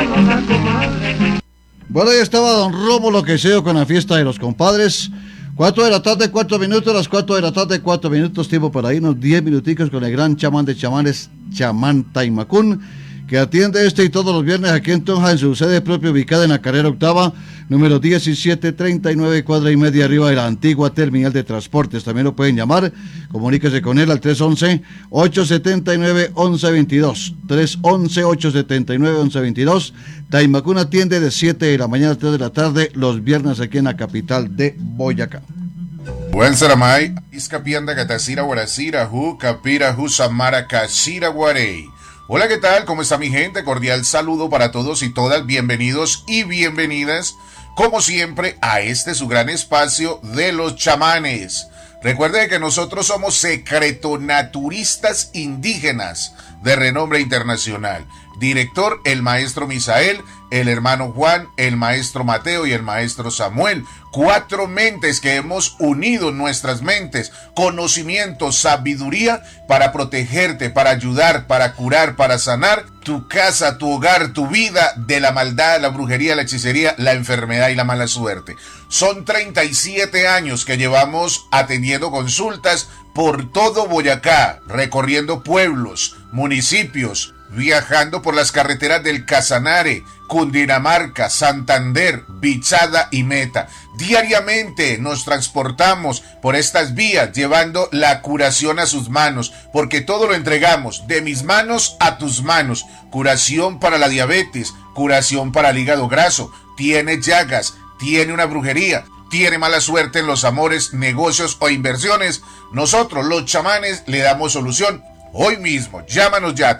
Bueno, ahí estaba don Rómulo Queseo con la fiesta de los compadres. 4 de la tarde, 4 minutos, las 4 de la tarde, 4 minutos, tiempo para irnos 10 minuticos con el gran chamán de chamanes, Chamán Taimacún, que atiende este y todos los viernes aquí en Tunja, en su sede propia, ubicada en la carrera octava, número 1739, cuadra y media arriba de la antigua terminal de transportes. También lo pueden llamar, comuníquese con él al 311-879-1122, 311-879-1122. Taimacún atiende de 7 de la mañana a 3 de la tarde, los viernes aquí en la capital de Boyacá. Buen Saramay, Iscapianda Gatacira Guaracira, Ju, Capira, Ju, Samara, Cachira, Guarey. Hola, ¿qué tal? ¿Cómo está mi gente? Cordial saludo para todos y todas. Bienvenidos y bienvenidas, como siempre, a este su gran espacio de los chamanes. Recuerde que nosotros somos secretonaturistas indígenas de renombre internacional. Director, el maestro Misael, el hermano Juan, el maestro Mateo y el maestro Samuel. 4 mentes que hemos unido nuestras mentes, conocimiento, sabiduría para protegerte, para ayudar, para curar, para sanar tu casa, tu hogar, tu vida de la maldad, la brujería, la hechicería, la enfermedad y la mala suerte. Son 37 años que llevamos atendiendo consultas por todo Boyacá, recorriendo pueblos, municipios, viajando por las carreteras del Casanare, Cundinamarca, Santander, Bichada y Meta. Diariamente nos transportamos por estas vías llevando la curación a sus manos, porque todo lo entregamos de mis manos a tus manos. Curación para la diabetes, curación para el hígado graso, tiene llagas, tiene una brujería, tiene mala suerte en los amores, negocios o inversiones. Nosotros, los chamanes, le damos solución. Hoy mismo, llámanos ya,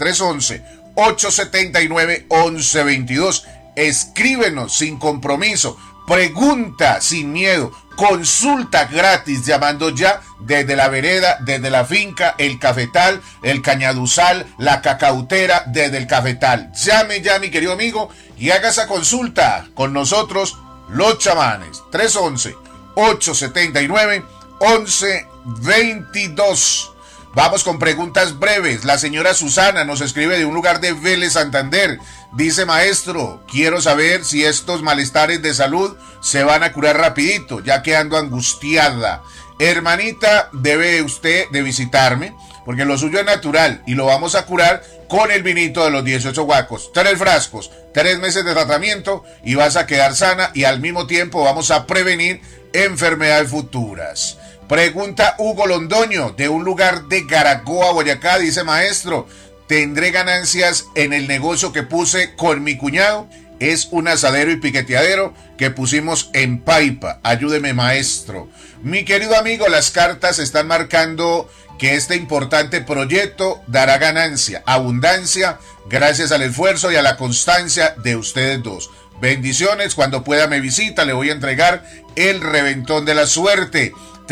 311-879-1122. Escríbenos sin compromiso, pregunta sin miedo, consulta gratis llamando ya desde la vereda, desde la finca, el cafetal, el cañaduzal, la cacautera, desde el cafetal. Llame ya, mi querido amigo, y haga esa consulta con nosotros, los chamanes. 311-879-1122. Vamos con preguntas breves. La señora Susana nos escribe de un lugar de Vélez, Santander. Dice: maestro, quiero saber si estos malestares de salud se van a curar rapidito, ya que ando angustiada. Hermanita, debe usted de visitarme, porque lo suyo es natural y lo vamos a curar con el vinito de los 18 guacos. 3 frascos, 3 meses de tratamiento y vas a quedar sana, y al mismo tiempo vamos a prevenir enfermedades futuras. Pregunta Hugo Londoño, de un lugar de Garagoa, Boyacá. Dice: maestro, ¿tendré ganancias en el negocio que puse con mi cuñado? Es un asadero y piqueteadero que pusimos en Paipa. Ayúdeme, maestro. Mi querido amigo, las cartas están marcando que este importante proyecto dará ganancia, abundancia, gracias al esfuerzo y a la constancia de ustedes dos. Bendiciones. Cuando pueda me visita, le voy a entregar el reventón de la suerte.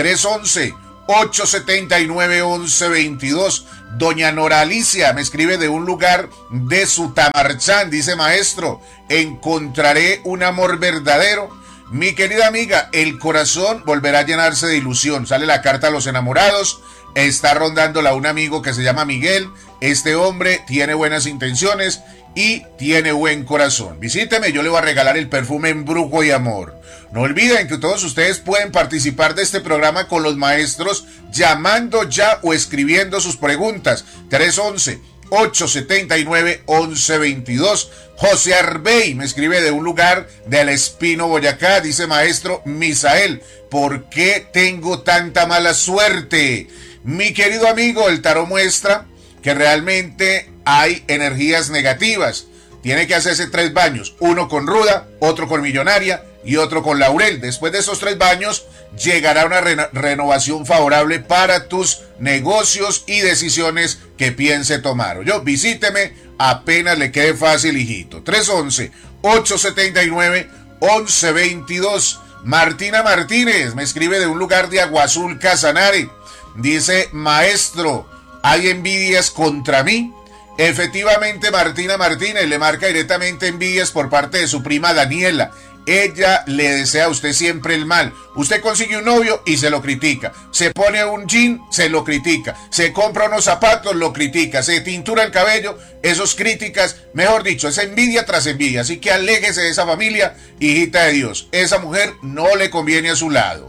311-879-1122. Doña Nora Alicia me escribe de un lugar de Sutamarchán. Dice: maestro, ¿encontraré un amor verdadero? Mi querida amiga, el corazón volverá a llenarse de ilusión. Sale la carta a los enamorados. Está rondándola un amigo que se llama Miguel. Este hombre tiene buenas intenciones y tiene buen corazón. Visíteme, yo le voy a regalar el perfume Embrujo y Amor. No olviden que todos ustedes pueden participar de este programa con los maestros llamando ya o escribiendo sus preguntas. 311-879-1122. José Arbey me escribe de un lugar del Espino, Boyacá. Dice: maestro Misael, ¿por qué tengo tanta mala suerte? Mi querido amigo, el tarot muestra que realmente hay energías negativas. Tiene que hacerse 3 baños, uno con ruda, otro con millonaria y otro con laurel. Después de esos 3 baños llegará una renovación favorable para tus negocios y decisiones que piense tomar. Yo, visíteme apenas le quede fácil, hijito. 311-879-1122. Martina Martínez me escribe de un lugar de Agua Azul, Casanare. Dice: maestro, ¿hay envidias contra mí? Efectivamente, Martina Martínez le marca directamente envidias por parte de su prima Daniela. ella le desea a usted siempre el mal. Usted consigue un novio y se lo critica. Se pone un jean, se lo critica. Se compra unos zapatos, lo critica. Se tintura el cabello, esos críticas. Mejor dicho, es envidia tras envidia. Así que aléjese de esa familia, hijita de Dios. Esa mujer no le conviene a su lado.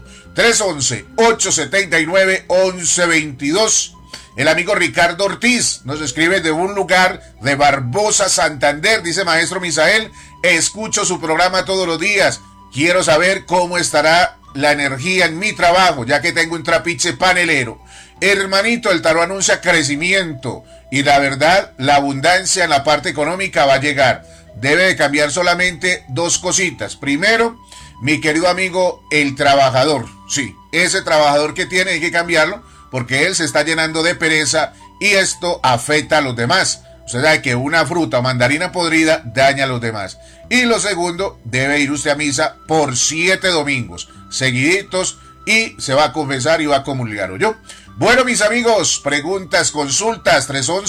311-879-1122. El amigo Ricardo Ortiz nos escribe de un lugar de Barbosa, Santander. Dice: maestro Misael, escucho su programa todos los días. Quiero saber cómo estará la energía en mi trabajo, ya que tengo un trapiche panelero. Hermanito, el tarot anuncia crecimiento y la verdad, la abundancia en la parte económica va a llegar. Debe de cambiar solamente dos cositas. Primero, mi querido amigo, el trabajador. Sí, ese trabajador que tiene hay que cambiarlo, porque él se está llenando de pereza y esto afecta a los demás. Usted sabe que una fruta o mandarina podrida daña a los demás. Y lo segundo, debe ir usted a misa por 7 domingos seguiditos y se va a confesar y va a comulgar, ¿oyó? Bueno, mis amigos, preguntas, consultas,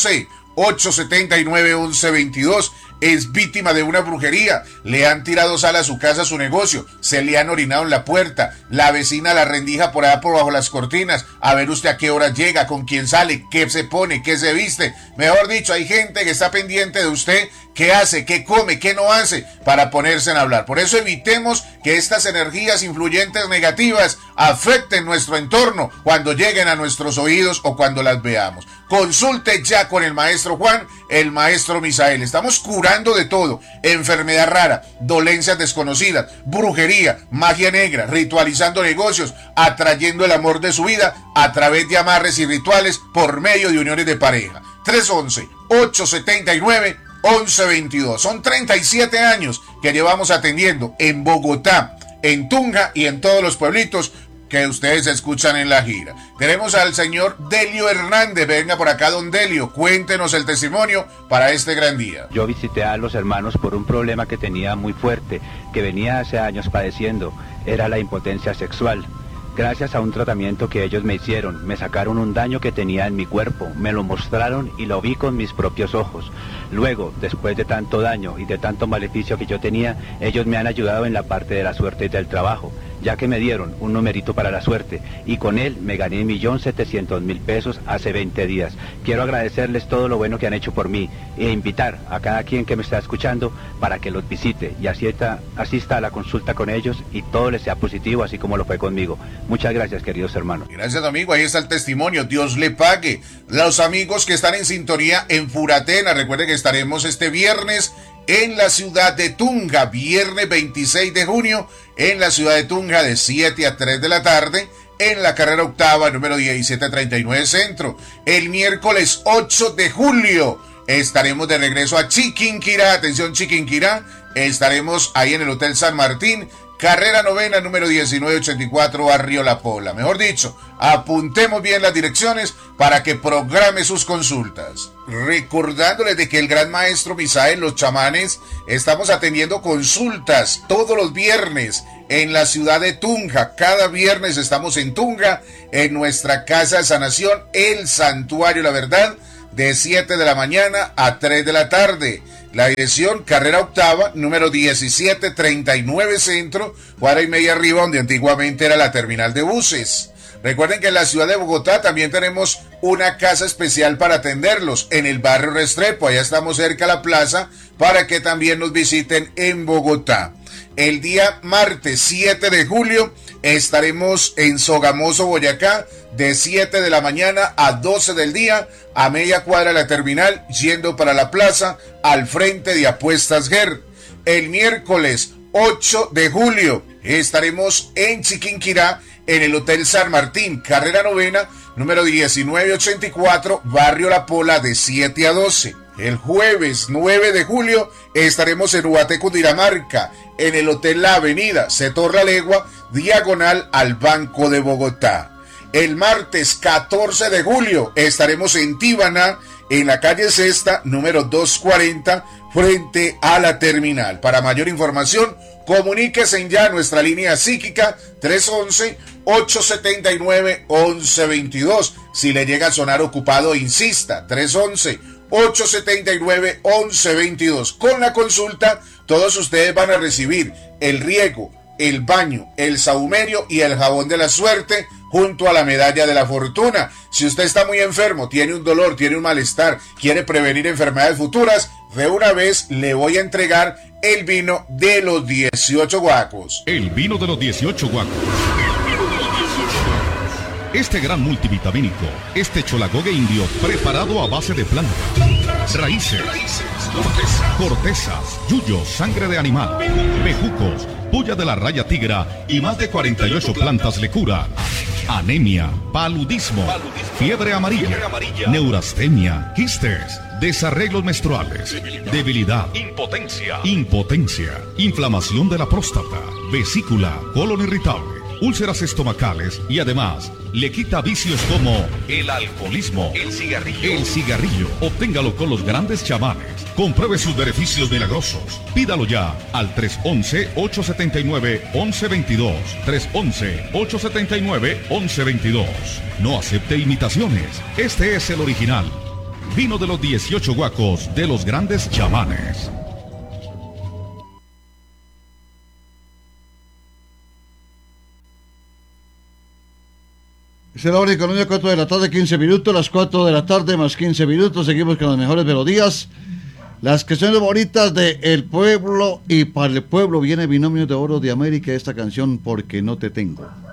311-879-1122. Es víctima de una brujería, le han tirado sal a su casa, a su negocio, se le han orinado en la puerta, la vecina la rendija por allá por bajo las cortinas, a ver usted a qué hora llega, con quién sale, qué se pone, qué se viste. Mejor dicho, hay gente que está pendiente de usted, qué hace, qué come, qué no hace, para ponerse en hablar. Por eso evitemos que estas energías influyentes negativas afecten nuestro entorno cuando lleguen a nuestros oídos o cuando las veamos. Consulte ya con el maestro Juan, el maestro Misael. Estamos curando de todo: enfermedad rara, dolencias desconocidas, brujería, magia negra, ritualizando negocios, atrayendo el amor de su vida a través de amarres y rituales por medio de uniones de pareja. 311-879-1122. Son 37 años que llevamos atendiendo en Bogotá, en Tunja y en todos los pueblitos que ustedes escuchan en la gira. Tenemos al señor Delio Hernández. Venga por acá, don Delio, cuéntenos el testimonio para este gran día. Yo visité a los hermanos por un problema que tenía muy fuerte, que venía hace años padeciendo. Era la impotencia sexual. Gracias a un tratamiento que ellos me hicieron, me sacaron un daño que tenía en mi cuerpo, me lo mostraron y lo vi con mis propios ojos. Luego, después de tanto daño y de tanto maleficio que yo tenía, ellos me han ayudado en la parte de la suerte y del trabajo, ya que me dieron un numerito para la suerte y con él me gané 1.700.000 pesos hace 20 días. Quiero agradecerles todo lo bueno que han hecho por mí e invitar a cada quien que me está escuchando para que los visite y asista a la consulta con ellos y todo les sea positivo, así como lo fue conmigo. Muchas gracias, queridos hermanos. Gracias, amigo. Ahí está el testimonio. Dios le pague. Los amigos que están en sintonía en Furatena, recuerden que estaremos este viernes en la ciudad de Tunja, viernes 26 de junio, en la ciudad de Tunja, de 7 a 3 de la tarde, en la carrera octava, número 1739 Centro. El miércoles 8 de julio estaremos de regreso a Chiquinquirá. Atención, Chiquinquirá. Estaremos ahí en el Hotel San Martín, carrera novena, número 1984, Barrio La Pola. Mejor dicho, apuntemos bien las direcciones para que programe sus consultas. Recordándoles de que el gran maestro Misael, los chamanes, estamos atendiendo consultas todos los viernes en la ciudad de Tunja. Cada viernes estamos en Tunja, en nuestra casa de sanación, el Santuario La Verdad, de 7 de la mañana a 3 de la tarde. La dirección, carrera octava, número 1739 Centro, cuadra y media arriba, donde antiguamente era la terminal de buses. Recuerden que en la ciudad de Bogotá también tenemos una casa especial para atenderlos en el barrio Restrepo. Allá estamos cerca a la plaza para que también nos visiten en Bogotá. El día martes 7 de julio estaremos en Sogamoso, Boyacá, de 7 de la mañana a 12 del día, a media cuadra de la terminal, yendo para la plaza, al frente de Apuestas GER. El miércoles 8 de julio estaremos en Chiquinquirá, en el Hotel San Martín, carrera novena, número 1984, Barrio La Pola, de 7 a 12. El jueves 9 de julio estaremos en Ubaté, Cundinamarca, en el Hotel La Avenida, sector La Legua, diagonal al Banco de Bogotá. El martes 14 de julio estaremos en Tíbana, en la calle Sexta, número 240, frente a la terminal. Para mayor información, comuníquese ya a nuestra línea psíquica 311-879-1122. Si le llega a sonar ocupado, insista, 311-879-1122. Con la consulta todos ustedes van a recibir el riego, el baño, el saumerio y el jabón de la suerte junto a la medalla de la fortuna. Si usted está muy enfermo, tiene un dolor, tiene un malestar, quiere prevenir enfermedades futuras, de una vez le voy a entregar el vino de los 18 guacos. El vino de los 18 guacos. Este gran multivitamínico, este cholagogue indio preparado a base de plantas, raíces, cortezas, yuyos, sangre de animal, bejucos, puya de la raya tigra y más de 48 plantas le cura. Anemia, paludismo, fiebre amarilla, neurastenia, quistes, desarreglos menstruales, debilidad, impotencia, inflamación de la próstata, vesícula, colon irritable, úlceras estomacales y además le quita vicios como el alcoholismo, el cigarrillo. Obténgalo con los grandes chamanes. Compruebe sus beneficios milagrosos. Pídalo ya al 311-879-1122. 311-879-1122. No acepte imitaciones. Este es el original. Vino de los 18 guacos de los grandes chamanes. Es la hora de Colombia, 4 de la tarde, 15 minutos, las 4 de la tarde más 15 minutos, seguimos con las mejores melodías, las que son favoritas de El Pueblo, y para el pueblo viene Binomio de Oro de América, esta canción Porque no te tengo.